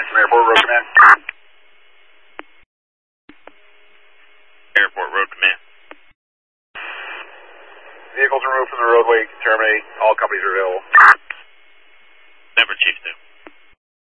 from Airport Road Command. Airport Road Command. Vehicles removed from the roadway, terminate. All companies are available. Never, Chief 2.